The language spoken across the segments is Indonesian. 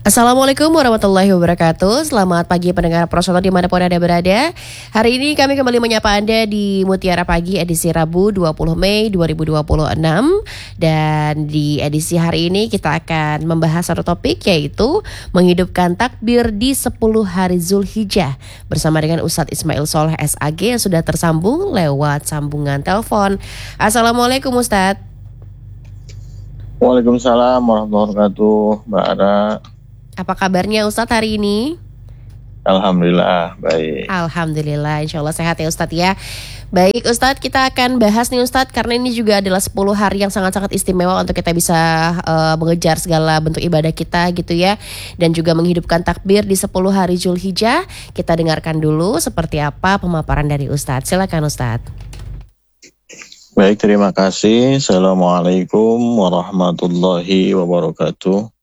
Assalamualaikum warahmatullahi wabarakatuh. Selamat pagi pendengar Prosoto dimanapun Anda berada. Hari ini kami kembali menyapa Anda di Mutiara Pagi edisi Rabu 20 Mei 2026. Dan di edisi hari ini kita akan membahas satu topik, yaitu menghidupkan takbir di 10 hari Zulhijjah bersama dengan Ustadz Ismail Soleh SAG yang sudah tersambung lewat sambungan telepon. Assalamualaikum Ustadz. Waalaikumsalam warahmatullahi wabarakatuh, Mbak Ara. Apa kabarnya Ustadz hari ini? Alhamdulillah, baik. Alhamdulillah, insya Allah sehat ya Ustadz ya. Baik Ustadz, kita akan bahas nih Ustadz, karena ini juga adalah 10 hari yang sangat-sangat istimewa untuk kita bisa mengejar segala bentuk ibadah kita gitu ya. Dan juga menghidupkan takbir di 10 hari Zulhijjah. Kita dengarkan dulu seperti apa pemaparan dari Ustadz. Silakan Ustadz. Baik, terima kasih. Assalamualaikum warahmatullahi wabarakatuh.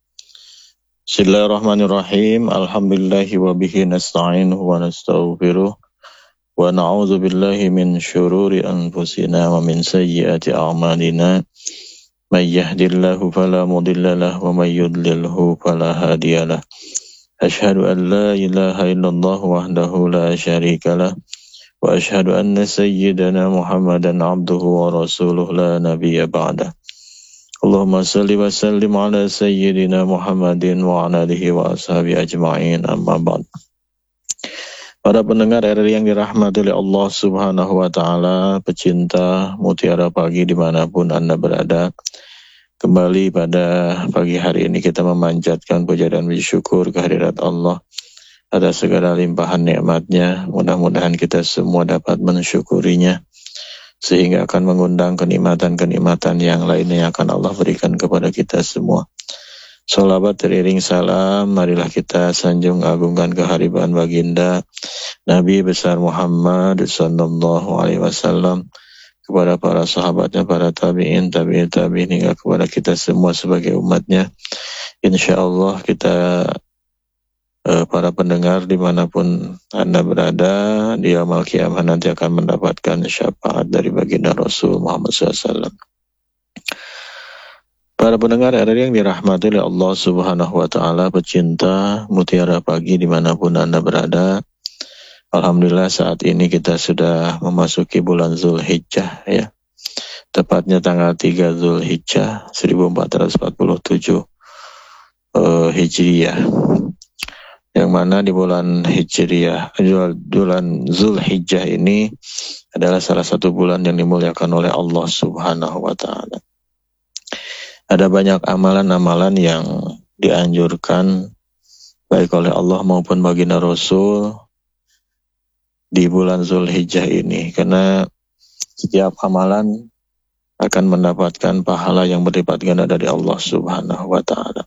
Bismillahirrahmanirrahim. Alhamdulillahi wa bihi nasta'inuhu wa nastaghfiruh. Wa na'udzu billahi min syururi anfusina wa min sayyiati a'malina. May yahdihillahu fala mudilla lahu wa may yudlilhu fala hadiyalah. Asyhadu an la ilaha illallah wahdahu la syarika lah. Wa asyhadu anna sayyidana Muhammadan abduhu wa rasuluh la nabiyya ba'dah. Allahumma salli wa sallim ala sayyidina Muhammadin wa ala alihi wa ashabihi ajma'in, amma ba'd. Para pendengar RRI yang dirahmati oleh Allah Subhanahu wa taala, pecinta Mutiara Pagi dimanapun Anda berada, kembali pada pagi hari ini kita memanjatkan puja dan bersyukur kehadirat Allah atas segala limpahan nikmat-Nya. Mudah-mudahan kita semua dapat mensyukurinya, sehingga akan mengundang kenikmatan-kenikmatan yang lainnya yang akan Allah berikan kepada kita semua. Sholawat teriring salam, marilah kita sanjung agungkan kehadiran baginda Nabi besar Muhammad sallallahu alaihi wasallam, kepada para sahabatnya, para tabi'in, tabi'in hingga kepada kita semua sebagai umatnya. Insyaallah kita para pendengar dimanapun Anda berada, di yaumul qiyamah nanti akan mendapatkan syafaat dari baginda Rasul Muhammad SAW. Para pendengar RRI yang dirahmati oleh Allah Subhanahu wa taala, pecinta Mutiara Pagi dimanapun Anda berada, alhamdulillah saat ini kita sudah memasuki bulan Zulhijjah ya. Tepatnya tanggal 3 Zulhijjah 1447 Hijriyah. Yang mana di bulan Hijriyah, bulan Zulhijjah ini adalah salah satu bulan yang dimuliakan oleh Allah Subhanahu wa taala. Ada banyak amalan-amalan yang dianjurkan baik oleh Allah maupun baginda Rasul di bulan Zulhijjah ini, karena setiap amalan akan mendapatkan pahala yang berlipat ganda dari Allah Subhanahu wa taala.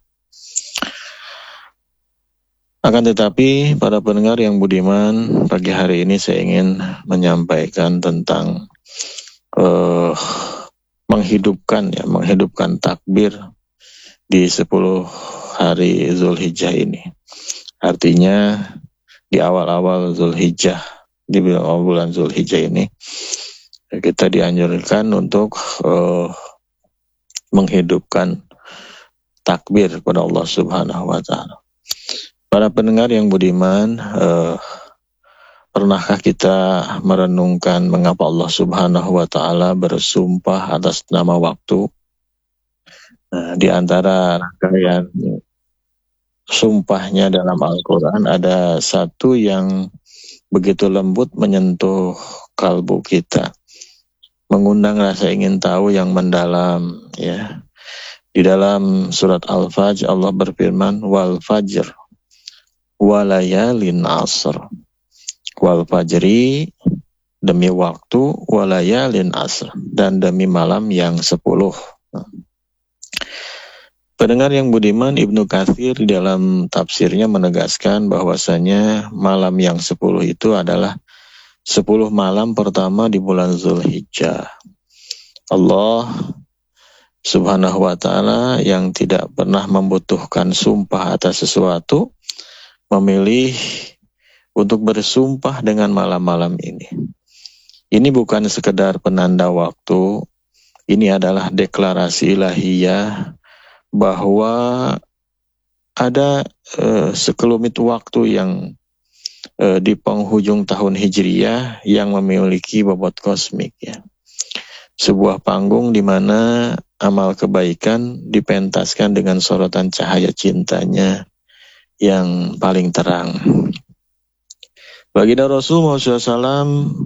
Akan tetapi, para pendengar yang budiman, pagi hari ini saya ingin menyampaikan tentang menghidupkan takbir di 10 hari Zulhijjah ini. Artinya di awal-awal Zulhijjah, di bulan Zulhijjah ini, kita dianjurkan untuk menghidupkan takbir kepada Allah Subhanahu wa taala. Para pendengar yang budiman, pernahkah kita merenungkan mengapa Allah Subhanahu wa taala bersumpah atas nama waktu? Di antara rangkaian sumpahnya dalam Al-Quran ada satu yang begitu lembut menyentuh kalbu kita, mengundang rasa ingin tahu yang mendalam ya. Di dalam surat Al-Fajr Allah berfirman, wal fajr walayalin asr, wal fajri demi waktu, walayalin asr dan demi malam yang 10. Pendengar yang budiman, Ibnu Katsir di dalam tafsirnya menegaskan bahwasanya malam yang 10 itu adalah 10 malam pertama di bulan Zulhijjah. Allah Subhanahu wa ta'ala yang tidak pernah membutuhkan sumpah atas sesuatu, memilih untuk bersumpah dengan malam-malam ini. Ini bukan sekedar penanda waktu, ini adalah deklarasi ilahiyah bahwa ada sekelumit waktu yang di penghujung tahun Hijriyah yang memiliki bobot kosmik, ya. Sebuah panggung di mana amal kebaikan dipentaskan dengan sorotan cahaya cintanya yang paling terang. Baginda Rasul SAW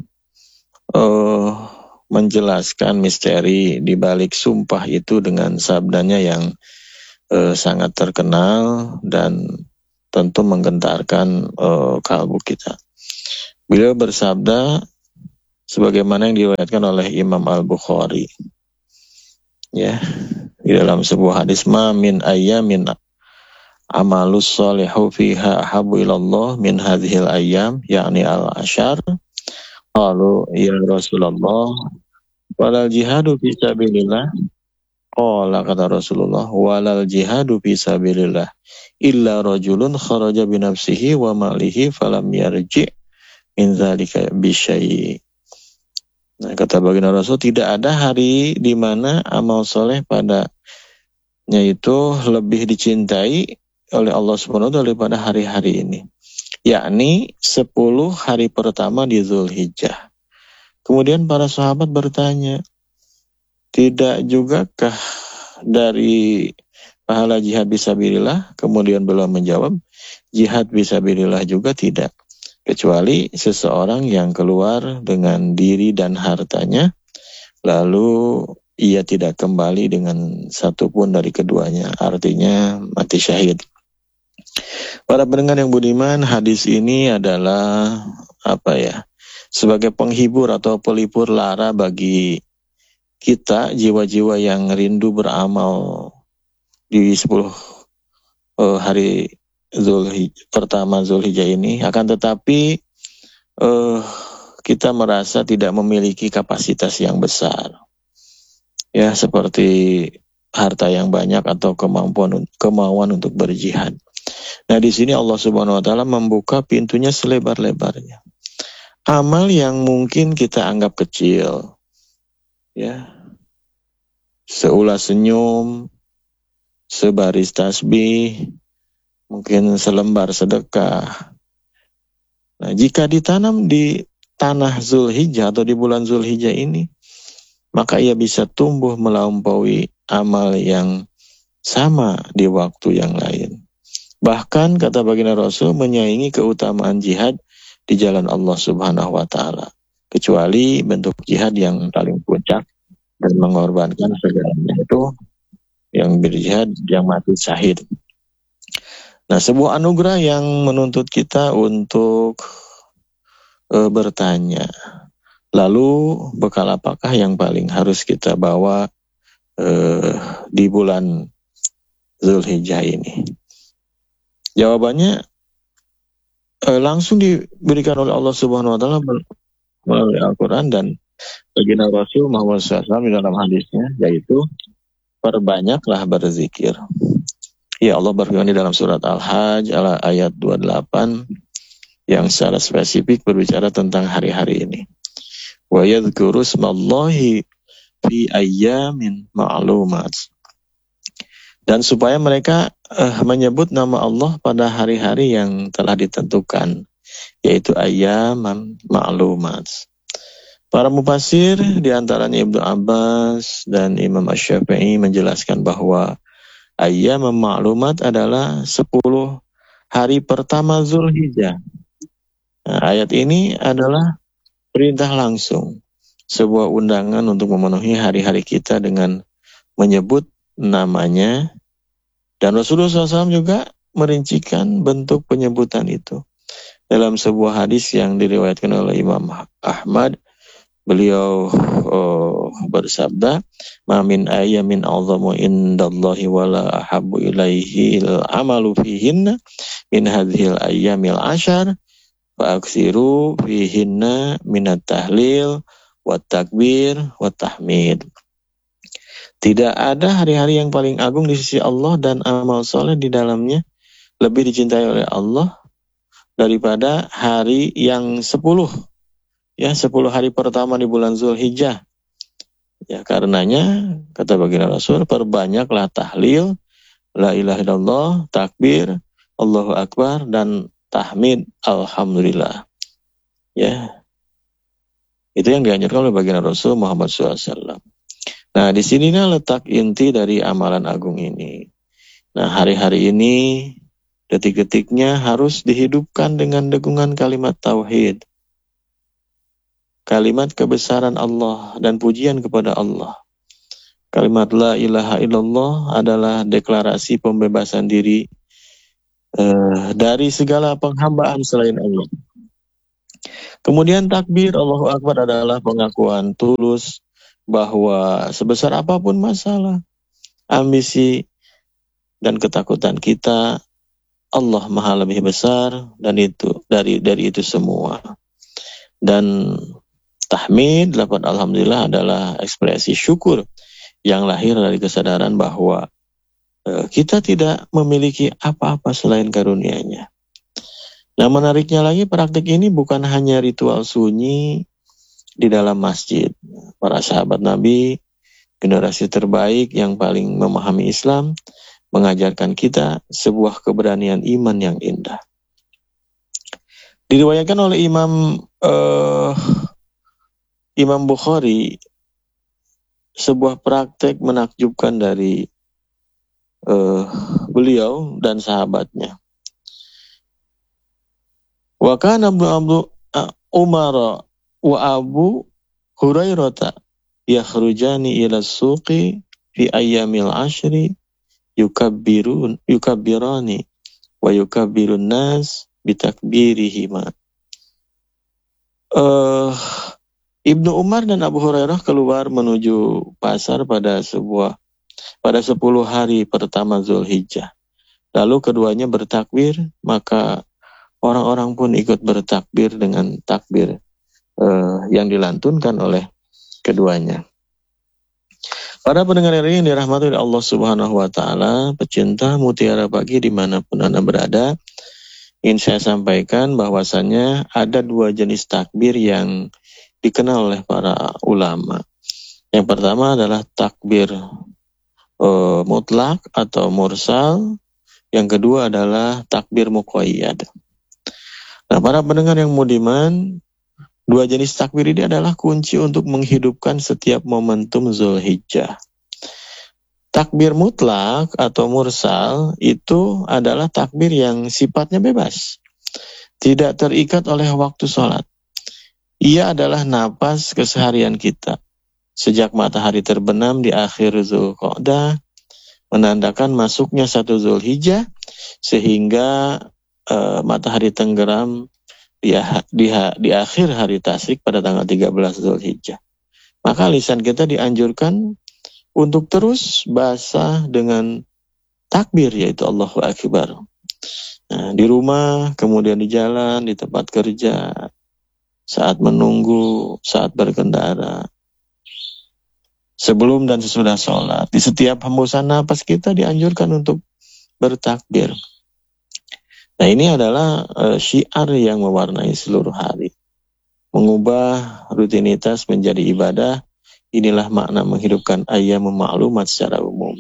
menjelaskan misteri di balik sumpah itu dengan sabdanya yang sangat terkenal dan tentu menggentarkan kalbu kita. Beliau bersabda sebagaimana yang diriwayatkan oleh Imam Al-Bukhari, ya, di dalam sebuah hadis, ma min ayyamin amalus solihu fiha ahabu ilallah min hadhil ayyam, yakni al-ashar. Qalu ya Rasulullah walal jihadu fi sabilillah. Qala, kata Rasulullah, walal jihadu fi sabilillah illa rajulun kharaja binafsihi wa malihi falam yarji' min dzalika bisyai'. Nah, kata baginda Rasul, tidak ada hari di mana amal soleh padanya itu lebih dicintai oleh Allah Subhanahu wa taala daripada hari-hari ini, yakni 10 hari pertama di Zulhijjah. Kemudian para sahabat bertanya, tidak jugakah dari pahala jihad fisabilillah? Kemudian beliau menjawab, jihad fisabilillah juga tidak, kecuali seseorang yang keluar dengan diri dan hartanya, lalu ia tidak kembali dengan satupun dari keduanya, artinya mati syahid. Para pendengar yang budiman, hadis ini adalah sebagai penghibur atau pelipur lara bagi kita, jiwa-jiwa yang rindu beramal di 10 hari pertama Zulhijjah ini. Akan tetapi kita merasa tidak memiliki kapasitas yang besar, ya, seperti harta yang banyak atau kemauan untuk berjihad. Nah, di sini Allah Subhanahu wa taala membuka pintunya selebar-lebarnya. Amal yang mungkin kita anggap kecil, ya, seulas senyum, sebaris tasbih, mungkin selembar sedekah. Nah, jika ditanam di tanah Zulhijjah atau di bulan Zulhijjah ini, maka ia bisa tumbuh melampaui amal yang sama di waktu yang lain. Bahkan kata baginda Rasul, menyaingi keutamaan jihad di jalan Allah Subhanahu wa taala, kecuali bentuk jihad yang paling puncak dan mengorbankan segalanya, itu yang berjihad, yang mati syahid. Nah, sebuah anugerah yang menuntut kita untuk bertanya, lalu bekal apakah yang paling harus kita bawa di bulan Zulhijjah ini? Jawabannya langsung diberikan oleh Allah Subhanahu wa taala melalui Al-Qur'an dan baginda Rasul Muhammad SAW di dalam hadisnya, yaitu perbanyaklah berzikir. Ya, Allah berfirman di dalam surat Al-Hajj ayat 28 yang secara spesifik berbicara tentang hari-hari ini. Wa yadhkuru ismallahi fi ayyamin ma'lumat. Dan supaya mereka menyebut nama Allah pada hari-hari yang telah ditentukan, yaitu ayyaman ma'lumat. Para mufassir diantaranya Ibnu Abbas dan Imam Asy-Syafi'i menjelaskan bahwa ayyaman ma'lumat adalah 10 hari pertama Zulhijjah. Nah, ayat ini adalah perintah langsung, sebuah undangan untuk memenuhi hari-hari kita dengan menyebut namanya, dan Rasulullah SAW juga merincikan bentuk penyebutan itu. Dalam sebuah hadis yang diriwayatkan oleh Imam Ahmad, beliau bersabda, "Ma min ayyamin 'azamu indallahi wala ahabbu ilaihi al-'amalu fihinna min hadhil ayyamil 'ashar fa aksiru fihinna minat tahlil wat takbir wat tahmid." Tidak ada hari-hari yang paling agung di sisi Allah dan amal soleh di dalamnya lebih dicintai oleh Allah daripada hari yang 10 hari pertama di bulan Zulhijjah. Ya, karenanya kata baginda Rasul, perbanyaklah tahlil, La ilaha illallah, takbir, Allahu Akbar, dan tahmid, alhamdulillah. Ya, itu yang dianjurkan oleh baginda Rasul Muhammad SAW. Nah, di sinilah letak inti dari amalan agung ini. Nah, hari-hari ini, detik-detiknya harus dihidupkan dengan dengungan kalimat tauhid, kalimat kebesaran Allah dan pujian kepada Allah. Kalimat la ilaha illallah adalah deklarasi pembebasan diri dari segala penghambaan selain Allah. Kemudian takbir Allahu Akbar adalah pengakuan tulus bahwa sebesar apapun masalah, ambisi, dan ketakutan kita, Allah Maha lebih besar dan itu dari itu semua. Dan tahmid, lafaz alhamdulillah adalah ekspresi syukur yang lahir dari kesadaran bahwa kita tidak memiliki apa-apa selain karunia-Nya. Nah, menariknya lagi, praktik ini bukan hanya ritual sunyi di dalam masjid. Para sahabat Nabi, generasi terbaik yang paling memahami Islam, mengajarkan kita sebuah keberanian iman yang indah. Diriwayatkan oleh Imam Bukhari sebuah praktek menakjubkan dari beliau dan sahabatnya. Wa kana Abdu Umar wa Abu Hurairah yakhrujani ila suqi fi ayyamil ashri yukabbirani wa yukabbirun nas bitakbirihima. Ibnu Umar dan Abu Hurairah keluar menuju pasar pada 10 hari pertama Zulhijjah. Lalu keduanya bertakbir, maka orang-orang pun ikut bertakbir dengan takbir yang dilantunkan oleh keduanya. Para pendengar ini yang dirahmati oleh Allah Subhanahu wa Ta'ala, pecinta Mutiara Pagi dimanapun Anda berada, ingin saya sampaikan bahwasannya ada 2 jenis takbir yang dikenal oleh para ulama. Yang pertama adalah takbir mutlak atau mursal. Yang kedua adalah takbir muqayyad. Nah, para pendengar yang budiman, 2 jenis takbir ini adalah kunci untuk menghidupkan setiap momentum Zulhijjah. Takbir mutlak atau mursal itu adalah takbir yang sifatnya bebas, tidak terikat oleh waktu sholat. Ia adalah napas keseharian kita. Sejak matahari terbenam di akhir Zulqa'dah, menandakan masuknya 1 Zulhijjah, sehingga matahari tenggelam di akhir hari tasyrik pada tanggal 13 Zulhijjah. Maka lisan kita dianjurkan untuk terus basah dengan takbir, yaitu Allahu Akbar. Nah, di rumah, kemudian di jalan, di tempat kerja, saat menunggu, saat berkendara, sebelum dan sesudah sholat, di setiap hembusan napas kita dianjurkan untuk bertakbir. Nah, ini adalah syiar yang mewarnai seluruh hari. Mengubah rutinitas menjadi ibadah, inilah makna menghidupkan ayyamul ma'lumat secara umum.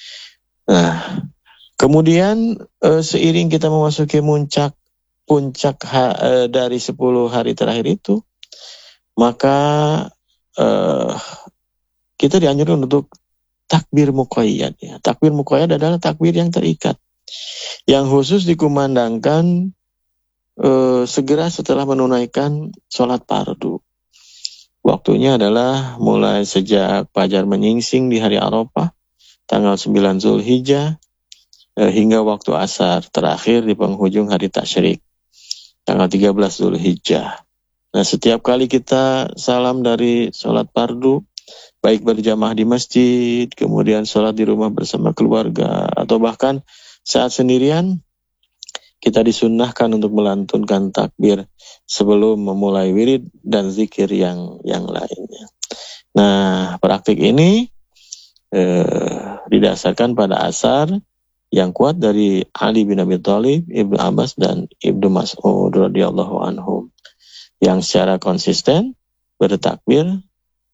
Nah, kemudian seiring kita memasuki puncak dari 10 hari terakhir itu, maka kita dianjurkan untuk takbir muqayyad. Ya. Takbir muqayyad adalah takbir yang terikat, yang khusus dikumandangkan segera setelah menunaikan sholat fardu. Waktunya adalah mulai sejak fajar menyingsing di hari Arafah, tanggal 9 Zulhijjah, hingga waktu asar terakhir di penghujung hari tasyrik, tanggal 13 Zulhijjah. Nah, setiap kali kita salam dari sholat fardu, baik berjamaah di masjid, kemudian sholat di rumah bersama keluarga, atau bahkan saat sendirian, kita disunnahkan untuk melantunkan takbir sebelum memulai wirid dan zikir yang lainnya. Nah, praktik ini didasarkan pada asar yang kuat dari Ali bin Abi Thalib, Ibnu Abbas, dan Ibnu Mas'ud radhiyallahu anhum, yang secara konsisten bertakbir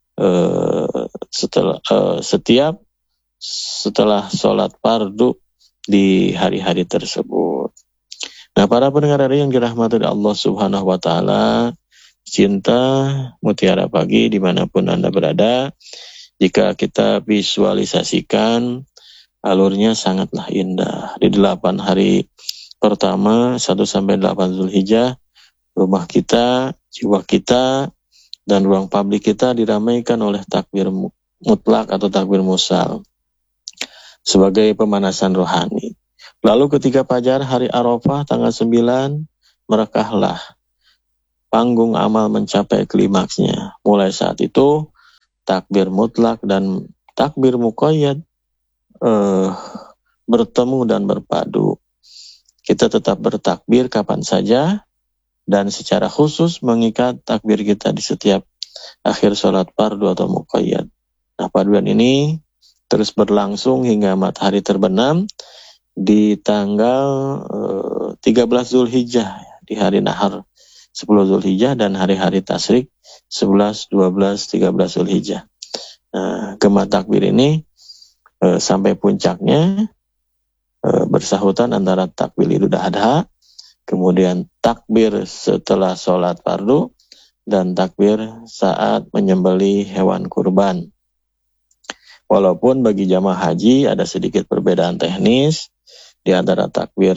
setelah sholat fardu di hari-hari tersebut. Nah, para pendengar radio yang dirahmati oleh Allah Subhanahu wa Ta'ala, cinta Mutiara Pagi dimanapun Anda berada, jika kita visualisasikan alurnya sangatlah indah. Di 8 hari pertama 1-8 Zulhijjah, rumah kita, jiwa kita, dan ruang publik kita diramaikan oleh takbir mutlak atau takbir mursal sebagai pemanasan rohani. Lalu ketika fajar hari Arafah tanggal 9, merekahlah panggung amal mencapai klimaksnya. Mulai saat itu takbir mutlak dan takbir muqayyad bertemu dan berpadu. Kita tetap bertakbir kapan saja dan secara khusus mengikat takbir kita di setiap akhir sholat fardu atau muqayyad. Nah, paduan ini terus berlangsung hingga matahari terbenam di tanggal 13 Zulhijjah, di hari nahar 10 Zulhijjah dan hari-hari tasyrik 11, 12, 13 Zulhijjah. Nah, gema takbir ini sampai puncaknya bersahutan antara takbir Idul Adha, kemudian takbir setelah sholat fardu, dan takbir saat menyembelih hewan kurban. Walaupun bagi jamaah haji ada sedikit perbedaan teknis di antara takbir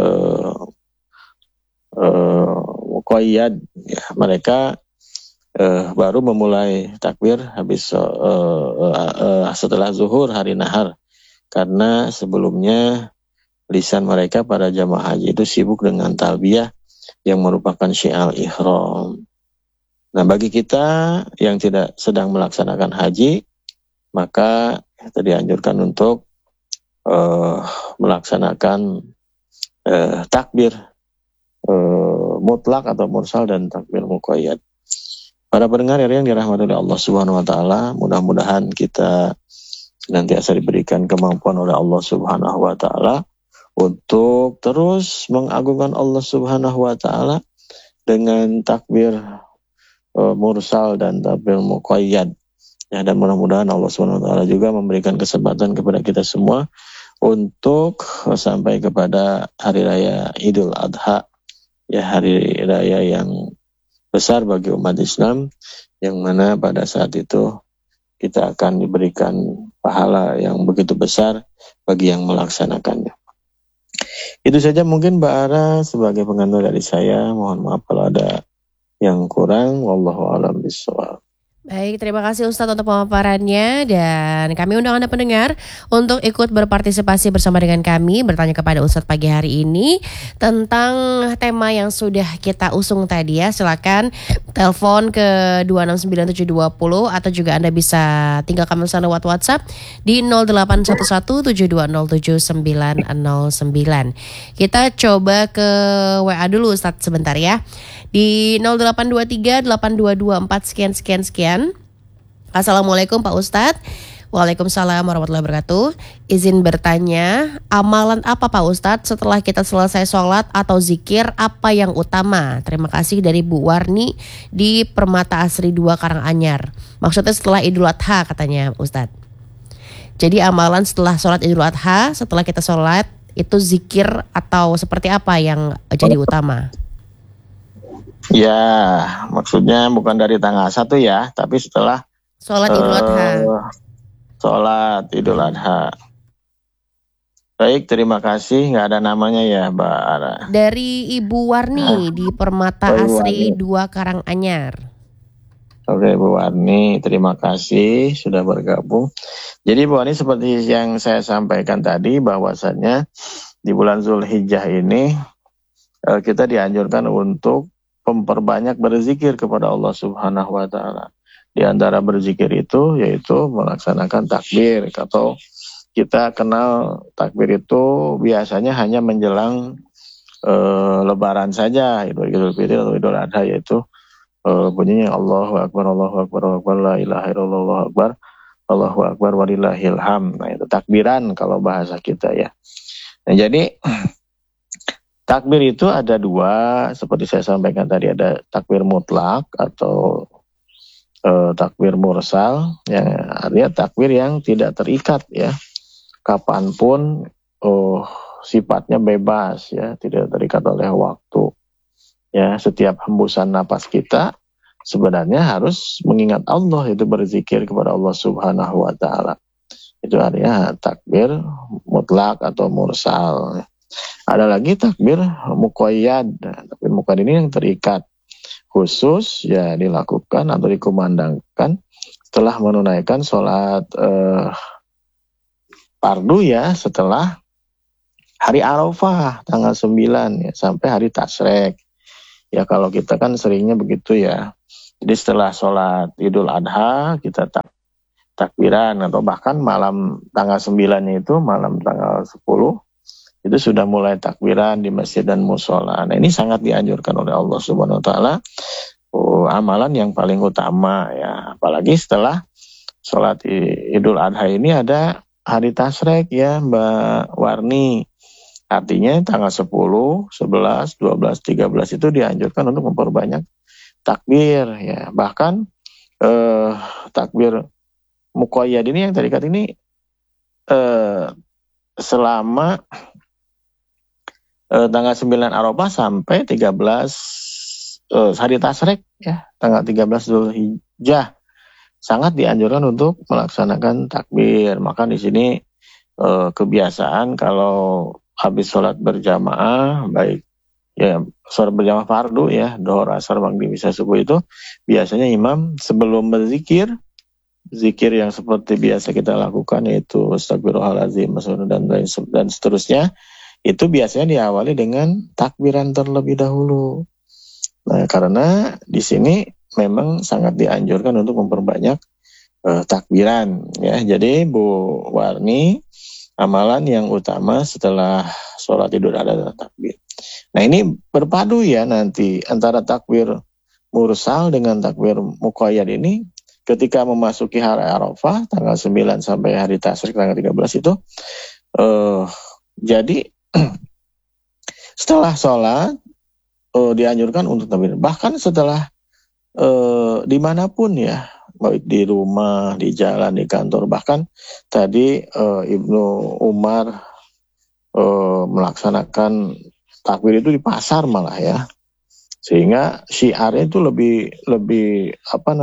muqayyad, ya, mereka baru memulai takbir habis setelah zuhur hari nahar, karena sebelumnya lisan mereka para jamaah haji itu sibuk dengan talbiyah yang merupakan syiar ihram. Nah, bagi kita yang tidak sedang melaksanakan haji, maka kita dianjurkan untuk melaksanakan takbir mutlak atau mursal dan takbir muqayyad. Para pendengar yang dirahmati oleh Allah Subhanahu wa Ta'ala, mudah-mudahan kita senantiasa diberikan kemampuan oleh Allah Subhanahu wa Ta'ala untuk terus mengagungkan Allah Subhanahu wa Ta'ala dengan takbir mursal dan takbir muqayyad. Ya, dan mudah-mudahan Allah Subhanahu wa Ta'ala juga memberikan kesempatan kepada kita semua untuk sampai kepada hari raya Idul Adha, ya, hari raya yang besar bagi umat Islam, yang mana pada saat itu kita akan diberikan pahala yang begitu besar bagi yang melaksanakannya. Itu saja mungkin Mbak Ara sebagai pengantar dari saya. Mohon maaf kalau ada yang kurang. Wallahu a'lam bishawab. Baik, terima kasih Ustadz untuk pemaparannya, dan kami undang Anda pendengar untuk ikut berpartisipasi bersama dengan kami, bertanya kepada Ustadz pagi hari ini tentang tema yang sudah kita usung tadi ya. Silakan telepon ke 269720 atau juga Anda bisa tinggalkan pesan lewat WhatsApp di 081172079909. Kita coba ke WA dulu Ustadz sebentar ya. Di 08238224 sekian. Assalamualaikum Pak Ustadz. Waalaikumsalam warahmatullahi wabarakatuh. Izin bertanya, amalan apa Pak Ustadz setelah kita selesai sholat atau zikir, apa yang utama? Terima kasih, dari Bu Warni di Permata Asri 2 Karanganyar. Maksudnya setelah Idul Adha katanya Ustadz. Jadi amalan setelah sholat Idul Adha, setelah kita sholat itu zikir atau seperti apa yang jadi utama? Ya, maksudnya bukan dari tanggal 1 ya, tapi setelah sholat Idul Adha. Sholat Idul Adha. Baik, terima kasih. Nggak ada namanya ya, Mbak Ara. Dari Ibu Warni di Permata Asri 2 Karanganyar. Oke, Bu Warni, terima kasih sudah bergabung. Jadi Bu Warni, seperti yang saya sampaikan tadi, bahwasannya di bulan Zulhijjah ini kita dianjurkan untuk memperbanyak berzikir kepada Allah Subhanahu wa Ta'ala. Di antara berzikir itu yaitu melaksanakan takbir, atau kita kenal takbir itu biasanya hanya menjelang Lebaran saja, Idul Fitri atau Idul Adha, yaitu bunyinya Allahu Akbar, Allahu Akbar, Allahu Akbar, la ilaha illallah, Allahu Akbar walillahil hamd. Nah, itu takbiran kalau bahasa kita ya. Nah, jadi takbir itu ada dua, seperti saya sampaikan tadi, ada takbir mutlak atau takbir mursal, yang artinya takbir yang tidak terikat ya, kapanpun sifatnya bebas ya, tidak terikat oleh waktu. Ya, setiap hembusan napas kita sebenarnya harus mengingat Allah, itu berzikir kepada Allah Subhanahu wa taala. Itu artinya takbir mutlak atau mursal. Ada lagi takbir muqayyad. Takbir muqayyad ini yang terikat, khusus ya dilakukan atau dikumandangkan setelah menunaikan sholat fardu ya, setelah hari Arafah tanggal 9 ya, sampai hari Tasyrik. Ya kalau kita kan seringnya begitu ya. Jadi setelah sholat Idul Adha kita takbiran, atau bahkan malam tanggal 9 itu, malam tanggal 10 itu sudah mulai takbiran di masjid dan musola. Nah ini sangat dianjurkan oleh Allah Subhanahu wa taala, amalan yang paling utama ya, apalagi setelah sholat Idul Adha ini ada hari Tasyrik ya Mbak Warni. Artinya tanggal 10, 11, 12, 13 itu dianjurkan untuk memperbanyak takbir ya. Bahkan takbir muqayyad ini yang terikat ini selama tanggal 9 Arafah sampai 13 hari Tasyrik ya, tanggal 13 Zulhijjah. Sangat dianjurkan untuk melaksanakan takbir. Maka di sini kebiasaan kalau habis sholat berjamaah, baik ya sholat berjamaah fardu ya, dhuhr, asar, maghrib, isya, subuh, itu biasanya imam sebelum berzikir, zikir yang seperti biasa kita lakukan, yaitu astagfirullahaladzim dan seterusnya, itu biasanya diawali dengan takbiran terlebih dahulu. Nah, karena di sini memang sangat dianjurkan untuk memperbanyak takbiran ya. Jadi Bu Warni, amalan yang utama setelah sholat Idul Adha adalah takbir. Nah ini berpadu ya nanti antara takbir mursal dengan takbir muqayyad ini ketika memasuki hari Arafah tanggal 9 sampai hari Tasyrik tanggal 13 itu. Jadi setelah sholat dianjurkan untuk takbir. Bahkan setelah dimanapun ya, baik di rumah, di jalan, di kantor. Bahkan tadi Ibnu Umar melaksanakan takbir itu di pasar malah ya, sehingga syiarnya itu lebih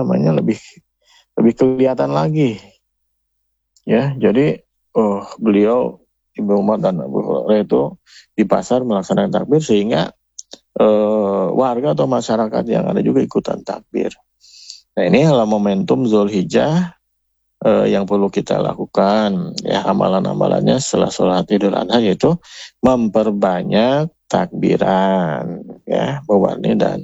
kelihatan lagi ya. Jadi beliau Ibnu Umar dan Abu Hurairah itu di pasar melaksanakan takbir, sehingga warga atau masyarakat yang ada juga ikutan takbir. Nah ini adalah momentum Zulhijjah yang perlu kita lakukan ya, amalan-amalannya setelah sholat Idul Adha, yaitu memperbanyak takbiran ya, Bawarni dan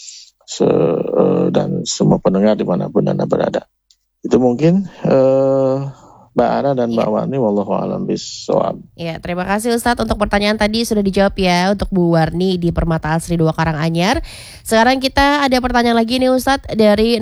semua pendengar dimanapun Anda berada. Itu mungkin Mbak Ana dan Mbak Warni, wallahu a'lam bishawab. Ya, terima kasih Ustadz untuk pertanyaan tadi sudah dijawab ya untuk Bu Warni di Permata Asri 2 Karanganyar. Sekarang kita ada pertanyaan lagi nih Ustadz dari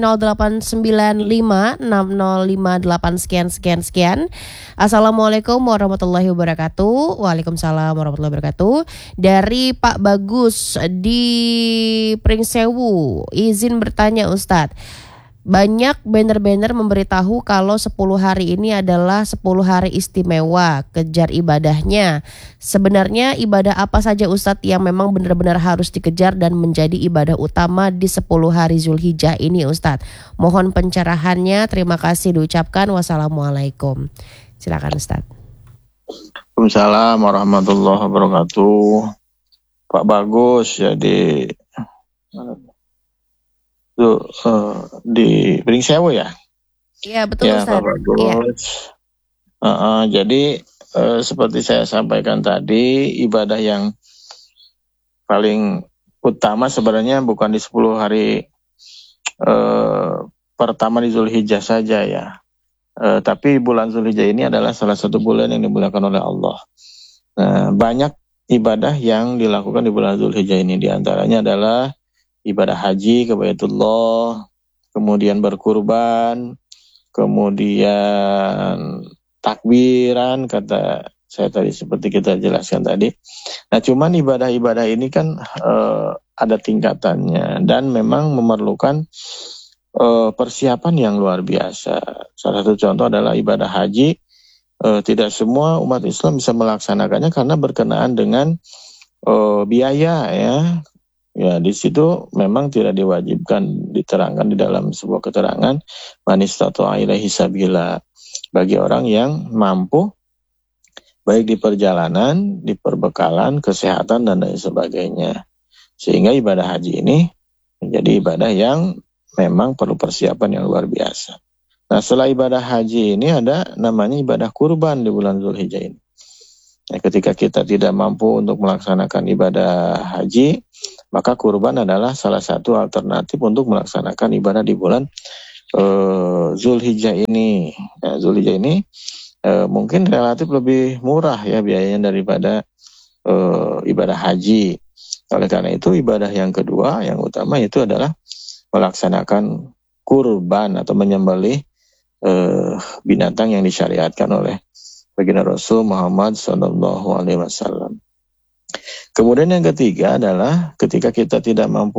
08956058 sekian. Assalamualaikum warahmatullahi wabarakatuh. Waalaikumsalam warahmatullahi wabarakatuh. Dari Pak Bagus di Pringsewu, izin bertanya Ustadz. Banyak banner-banner memberitahu kalau 10 hari ini adalah 10 hari istimewa, kejar ibadahnya. Sebenarnya ibadah apa saja Ustadz yang memang benar-benar harus dikejar dan menjadi ibadah utama di 10 hari Zulhijjah ini Ustadz? Mohon pencerahannya, terima kasih diucapkan. Wassalamualaikum. Silakan Ustadz. Waalaikumsalam warahmatullahi wabarakatuh. Pak Bagus jadi di Pringsewu ya? Iya betul ya, Ustaz. Pak Bagus. Ya. Jadi seperti saya sampaikan tadi, ibadah yang paling utama sebenarnya bukan di 10 hari pertama di Zulhijjah saja ya. Tapi bulan Zulhijjah ini adalah salah satu bulan yang dimuliakan oleh Allah. Banyak ibadah yang dilakukan di bulan Zulhijjah ini, di antaranya adalah ibadah haji ke Baitullah, kemudian berkurban, kemudian takbiran, kata saya tadi seperti kita jelaskan tadi. Nah, cuman ibadah-ibadah ini kan ada tingkatannya dan memang memerlukan persiapan yang luar biasa. Salah satu contoh adalah ibadah haji. tidak semua umat Islam bisa melaksanakannya karena berkenaan dengan biaya ya. Ya, di situ memang tidak diwajibkan diterangkan di dalam sebuah keterangan man istata'a ilaihi sabila, bagi orang yang mampu baik di perjalanan, di perbekalan, kesehatan dan lain sebagainya. Sehingga ibadah haji ini menjadi ibadah yang memang perlu persiapan yang luar biasa. Nah, setelah ibadah haji ini ada namanya ibadah kurban di bulan Zulhijjah ini. Nah, ketika kita tidak mampu untuk melaksanakan ibadah haji, maka kurban adalah salah satu alternatif untuk melaksanakan ibadah di bulan Zulhijjah ini. Nah, Zulhijjah ini mungkin relatif lebih murah ya biayanya daripada ibadah haji. Oleh karena itu ibadah yang kedua, yang utama itu adalah melaksanakan kurban atau menyembelih binatang yang disyariatkan oleh baginda Rasul Muhammad SAW. Kemudian yang ketiga adalah ketika kita tidak mampu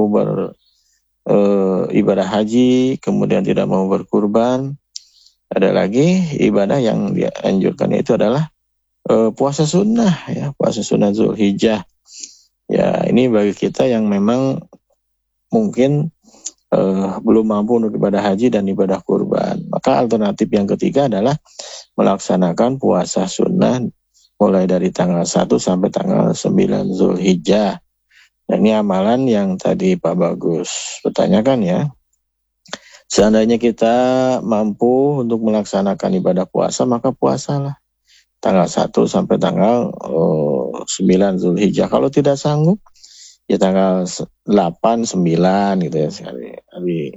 ibadah haji, kemudian tidak mau berkurban, ada lagi ibadah yang dianjurkan itu adalah puasa sunnah ya, puasa sunnah Zulhijjah. Ya, ini bagi kita yang memang mungkin belum mampu untuk ibadah haji dan ibadah kurban. Maka alternatif yang ketiga adalah melaksanakan puasa sunnah mulai dari tanggal 1 sampai tanggal 9 Zulhijjah. Dan ini amalan yang tadi Pak Bagus bertanyakan ya. Seandainya kita mampu untuk melaksanakan ibadah puasa, maka puasalah tanggal 1 sampai tanggal 9 Zulhijjah. Kalau tidak sanggup, ya tanggal 8, 9 gitu ya sekali.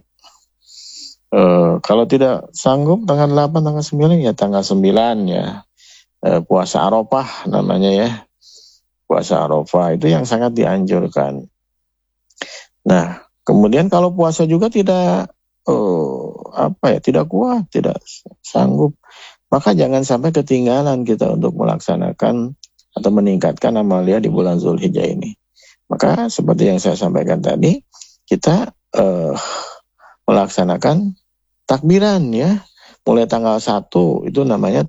Kalau tidak sanggup tanggal 8, tanggal 9 ya tanggal 9 ya. Puasa Arafah namanya ya. Puasa Arafah itu yang sangat dianjurkan. Nah, kemudian kalau puasa juga tidak tidak kuat, tidak sanggup, maka jangan sampai ketinggalan kita untuk melaksanakan atau meningkatkan amalia di bulan Zulhijjah ini. Maka seperti yang saya sampaikan tadi, kita melaksanakan takbiran ya. Mulai tanggal 1 itu namanya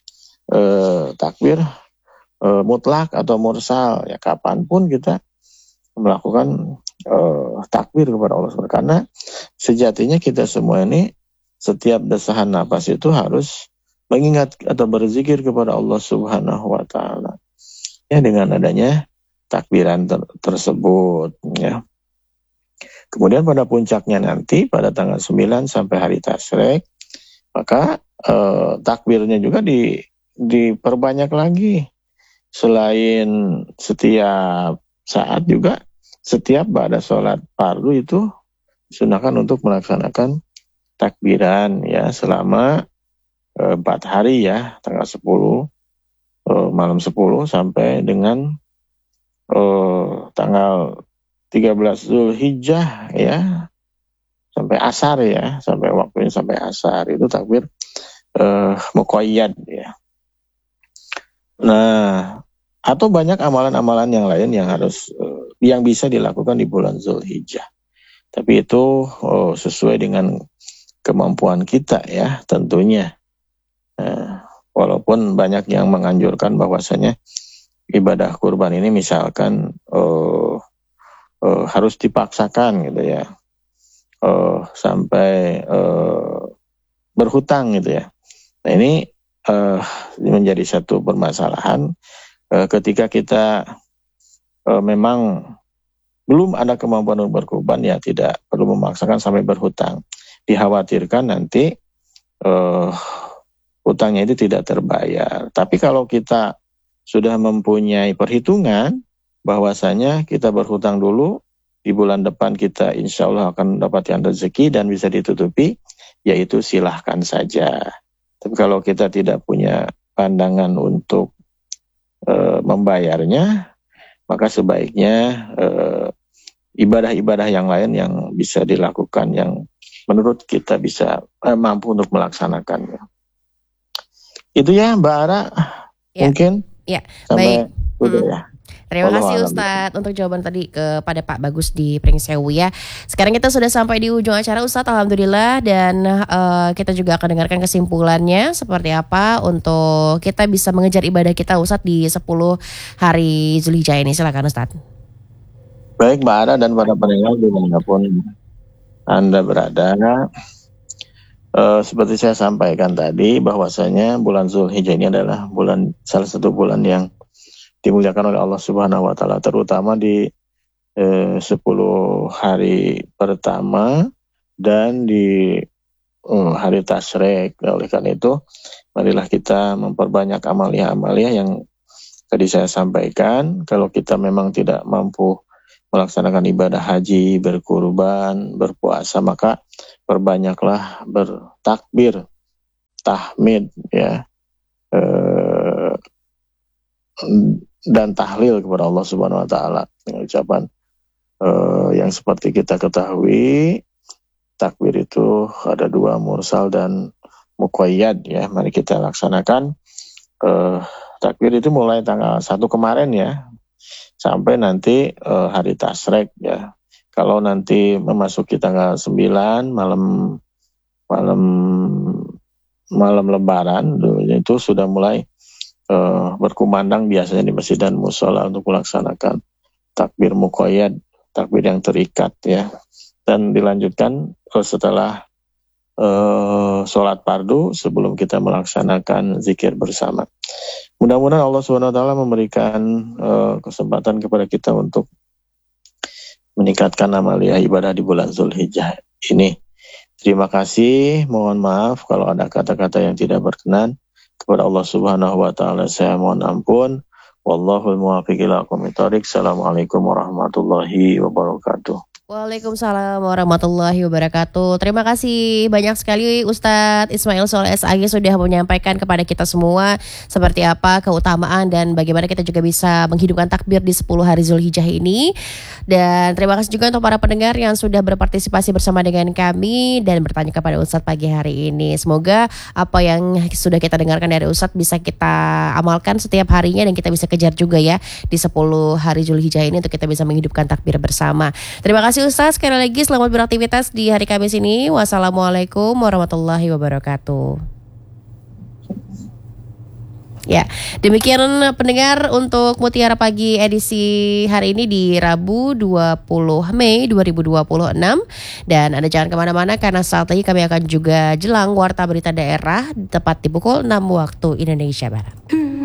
takbir mutlak atau mursal ya, kapanpun kita melakukan takbir kepada Allah SWT. Karena sejatinya kita semua ini setiap desahan napas itu harus mengingat atau berzikir kepada Allah Subhanahu wa taala. Ya, dengan adanya takbiran tersebut ya. Kemudian pada puncaknya nanti pada tanggal 9 sampai hari Tasyrik, maka takbirnya juga diperbanyak lagi. Selain setiap saat juga setiap pada sholat fardu itu disunahkan untuk melaksanakan takbiran ya selama 4 hari ya, tanggal 10 malam 10 sampai dengan tanggal 13 Zulhijjah ya, sampai asar ya, sampai waktunya sampai asar itu takbir muqayyad ya. Nah, atau banyak amalan-amalan yang lain yang harus yang bisa dilakukan di bulan Zulhijjah. Tapi itu sesuai dengan kemampuan kita ya tentunya. Walaupun banyak yang menganjurkan bahwasanya ibadah kurban ini misalkan harus dipaksakan gitu ya, sampai berhutang gitu ya. Nah ini menjadi satu permasalahan ketika kita memang belum ada kemampuan untuk berkurban ya tidak perlu memaksakan sampai berhutang. Dikhawatirkan nanti hutangnya itu tidak terbayar. Tapi kalau kita sudah mempunyai perhitungan bahwasanya kita berhutang dulu, di bulan depan kita insya Allah akan mendapatkan rezeki dan bisa ditutupi, yaitu silahkan saja. Tapi kalau kita tidak punya pandangan untuk membayarnya, maka sebaiknya ibadah-ibadah yang lain yang bisa dilakukan yang menurut kita bisa mampu untuk melaksanakannya. Itu ya Mbak Ara, ya. mungkin ya. sampai Baik. ya. Terima Wallahu kasih a'lam. Ustadz untuk jawaban tadi kepada Pak Bagus di Pringsewu ya. Sekarang kita sudah sampai di ujung acara Ustadz, alhamdulillah, dan kita juga akan dengarkan kesimpulannya seperti apa untuk kita bisa mengejar ibadah kita Ustadz di 10 hari Zulhijjah ini. Silakan Ustadz. Baik Mbak Ara dan para pendengar dimanapun Anda berada, seperti saya sampaikan tadi bahwasanya bulan Zulhijjah ini adalah salah satu bulan yang dimuliakan oleh Allah Subhanahu wa taala, terutama di 10 hari pertama dan di hari Tasyrik. Oleh karena itu, marilah kita memperbanyak amalia-amalia yang tadi saya sampaikan. Kalau kita memang tidak mampu melaksanakan ibadah haji, berkurban, berpuasa, maka perbanyaklah bertakbir, tahmid, ya, dan tahlil kepada Allah Subhanahu Wa Taala dengan ucapan yang seperti kita ketahui, takbir itu ada 2, mursal dan muqayyad, ya. Mari kita laksanakan takbir itu mulai tanggal 1 kemarin, ya, sampai nanti hari Tasyrik, ya. Kalau nanti memasuki tanggal 9 malam Lebaran itu sudah mulai berkumandang biasanya di masjid dan musola untuk melaksanakan takbir muqayyad, takbir yang terikat, ya, dan dilanjutkan setelah sholat fardu sebelum kita melaksanakan zikir bersama. Mudah-mudahan Allah SWT memberikan kesempatan kepada kita untuk meningkatkan amalia ibadah di bulan Zulhijjah ini. Terima kasih, mohon maaf kalau ada kata-kata yang tidak berkenan. Kepada Allah Subhanahu wa taala saya mohon ampun. Wallahul muwaffiq ila aqwamit thoriq. Assalamualaikum warahmatullahi wabarakatuh. Waalaikumsalam warahmatullahi wabarakatuh. Terima kasih banyak sekali Ustadz Ismail Soleh SAG sudah menyampaikan kepada kita semua seperti apa keutamaan dan bagaimana kita juga bisa menghidupkan takbir di 10 hari Zulhijjah ini. Dan terima kasih juga untuk para pendengar yang sudah berpartisipasi bersama dengan kami dan bertanya kepada Ustadz pagi hari ini. Semoga apa yang sudah kita dengarkan dari Ustadz bisa kita amalkan setiap harinya dan kita bisa kejar juga ya di 10 hari Zulhijjah ini untuk kita bisa menghidupkan takbir bersama. Terima kasih Ustaz, sekali lagi selamat beraktivitas di hari Kamis ini. Wassalamualaikum warahmatullahi wabarakatuh. Ya, demikian pendengar untuk Mutiara Pagi edisi hari ini di Rabu 20 Mei 2026. Dan Anda jangan kemana-mana karena saat lagi kami akan juga jelang Warta Berita Daerah tepat di pukul 6 waktu Indonesia Barat.